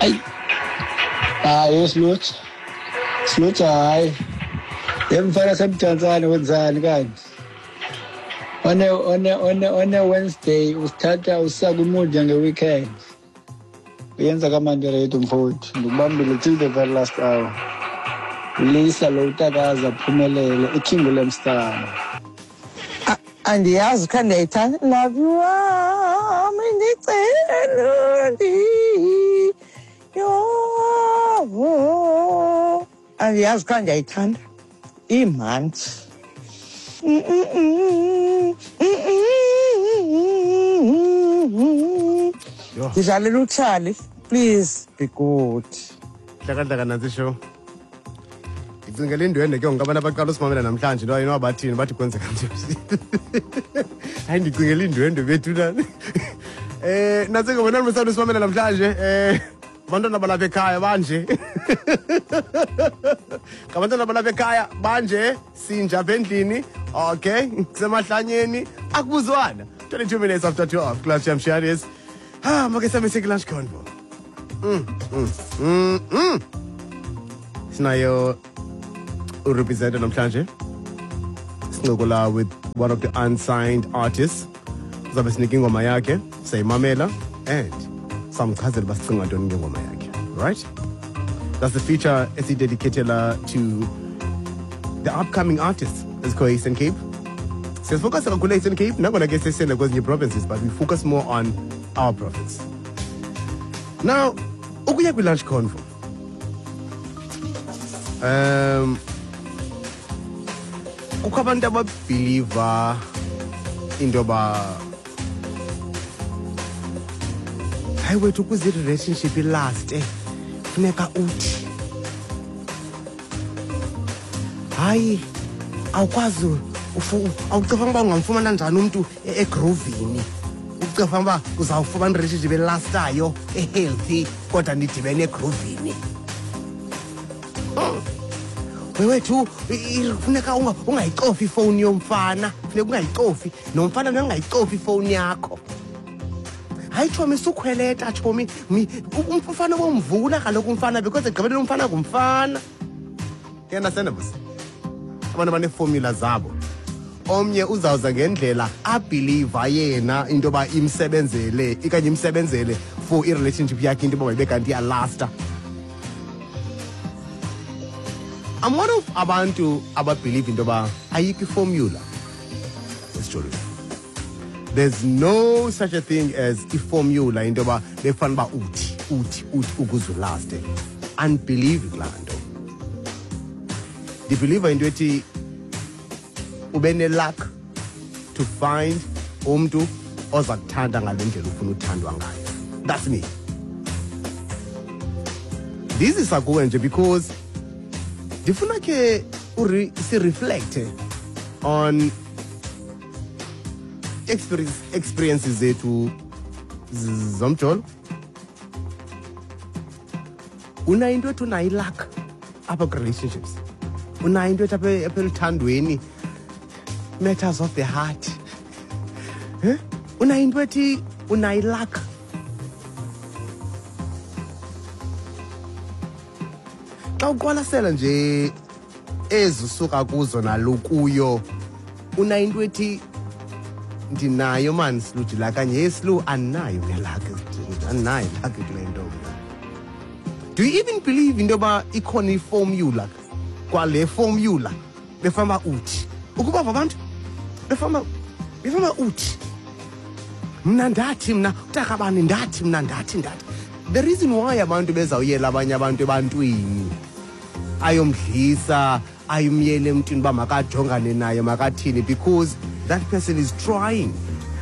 Ay, yes, Sluch, hayi. Yemfana semjansane wenzani kanje? On a Wednesday usithatha usaka umuthi nge-weekend. Uyenza kamanje rate umfowethu. Ngikubambile till the very last hour. Ulisa lo utakaza aphumelele eKingdom Star. Andiyazi kha ndiyayithanda love you wami ndicela yo andiyazi kha ndiyayithanda imanzi ndidlalela uTshali, please be good. Hlaka nansi show. Ngicingela indwendwe ke ngabana abaqala usimamela namhlanje into ayino abathini bathi kwenzeka nje. Hayi ngicingela indwendwe bethu nani. Nathe ngobona umsana usimamela namhlanje abantwana balapha ekhaya manje. Abantwana balapha ekhaya manje sinja endlini. Okay, kusemahlanyeni akubuzwana. 22 minutes after 12 class jam shares. Make some lunch convo. Sinayo represented namhlanje sincokola with one of the unsigned artists uzabe sinika ingoma yakhe sayimamela and samchazela basicinga ntoni ngengoma yakhe, right? That's the feature dedicated to the upcoming artists ezikho Eastern Cape. Siyafocus kakhulu Eastern Cape nangona ke sesiyenda kwezinye provinces, but we focus more on our province. Now ukuya kwi-lunch convo kukho abantu ababhiliva into yoba hayi wethu ukuze i-relationship ilaste funeka uthi hayi awukwazi awucifanga uba ungamfumana njani umntu egrovini, ucifanga uba uzawufumana i-relationship elastayo ehealthy kodwa nidibene egrovini. Wethu funeka ungayicofi ifowuni yomfana, funeka ungayicofi nomfana ungayicofi ifowuni yakho. Hayi Chomi sukhweleta Chomi, umfana bomvula kaloku umfana because egqibelele umfana ngumfana. You understand boss? Abantu baneformula zabo. Omnye uzawuza ngendlela abelieve yena into ba imsebenzele ikanye imsebenzele for i-relationship yakhe into ba ibekanti iyalasta. I'm one of abantu ababelieve into ba ayikho formula. It's true. There's no such a thing as a formula into ba befana ba uthi ukuze last. Unbelieve lando. The believer into ethi ubene luck to find umuntu ozakuthanda ngalendlela ufuna uthandwa ngayo. That's me. This is akuwe nje because ndifuna ke si reflect on experiences zethu zomjolo. Una into ethu nayi luck apha relationships. Una into ethu apha elithandweni, matters of the heart. Una into ethu unayi luck. Xa uqwalasela nje ezisuka kuzo nalukuyo una into ethi ndinayo man silujila kanye yesilu anayo ngelakhe anayo lakhe kule nto. Do you even believe into ba ikhona iformula kwale formula befama uthi ukuba abantu befama uthi mna ndathi mna utakabani ndathi mna ndathi. The reason why abantu bezawuyela abanye abantu ebantwini ayomdlisa ayumyele emntwini ba makajongane naye makathini because that person is trying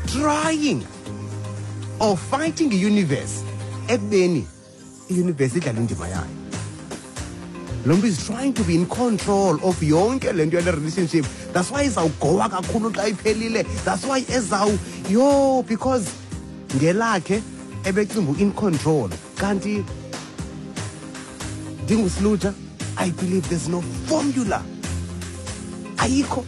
or fighting the universe ekubeni i-universe idlala indima yayo. Lo mntu is trying to be in control of yonke le nto yale relationship. That's why izawugowa kakhulu xa iphelile. That's why because ngelakhe ebecinga in control kanti ndingusiluja. I believe there's no formula. Ayikho.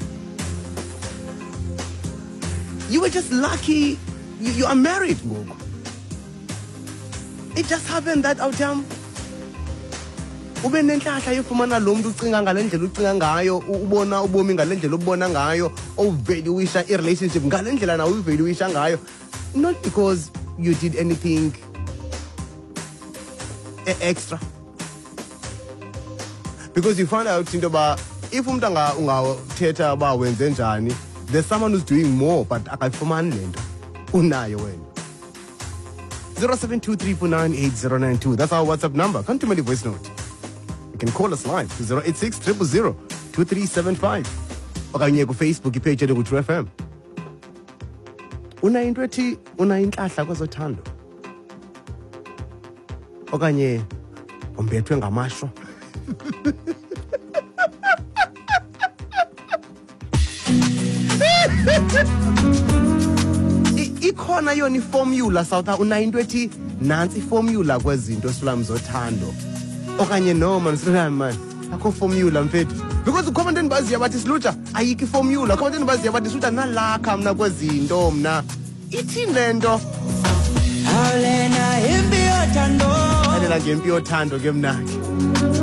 You were just lucky you are married ngoku. It just happened that awutham ube nenhlahla yefumana lo muntu ucinga ngalendlela ucinga ngayo, ubona ubomi ngalendlela ubona ngayo, uvaluisha i-relationship ngalendlela nawe uvaluisha ngayo, not because you did anything extra. Because you find out into ba if umuntu ungathetha ba wenze njani, there's someone who's doing more but akayifumani lento unayo wena. 0723498092. That's our WhatsApp number. Come to my voice note. You can call us live to 086 000 2375. Okanye ku Facebook page ya True FM. Una into ethi una inhlahla kwezothando. Okanye umbethwe ngamashwa. Ikhona yona iformula South una into ethi nansi formula kwezinto esihlami zothando. Okanye no man man akho formula mfethu. Because ukhona into endibaziya bathi silutsha ayikho formula. Ukhona into endibaziya bathi silutsha nalakha mna kwezinto mna. Ithini lento? Awulena impi yothando. Alela ngempi yothando ke mna.